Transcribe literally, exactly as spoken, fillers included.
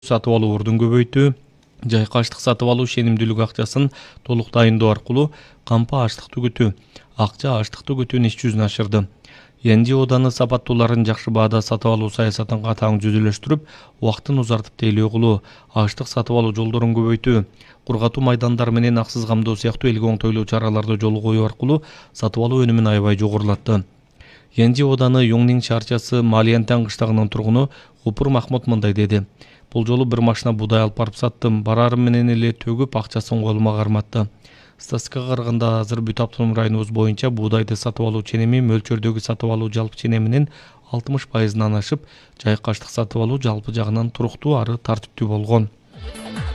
сатып алуу ордун көбөйтүү, жайкы аштык сатып алуу шенимдүүлүк акчасын толук дайындоо аркылуу кампа аштыкты түгөтүү, акча аштыкты түгөтүүнүн иш жүзүн ашырды. Энди оданы сапаттууларын жакшы баада сатып алуу саясатын катаң жүзүлөштүрүп, убактын узартып тейлөө кылуу, аштык сатып алуу жолдорун көбөйтүү, кургатуу майдандары менен аксыз камдоо сыяктуу элге оңтойлуу чараларды жолго коюу аркылуу сатып алуу өнүмүн аябай жогорулатты. Энди оданы Юңнин шаарчасы Малиянтан кыштагынын тургуну Гупур Махмут мындай деди. Бул жолу бир машина буудай алып барып саттым. Барарым менен эле төгүп акчасын колума карматты. Статистикага караганда азыр бүт автоном районубуз боюнча буудайды сатып алуу ченеми мөлчөрдөгү сатып алуу жалпы ченеминин алтымыш пайызынан ашып, жайкы аштык сатып алуу жалпы жагынан туруктуу ары тартиптүү болгон.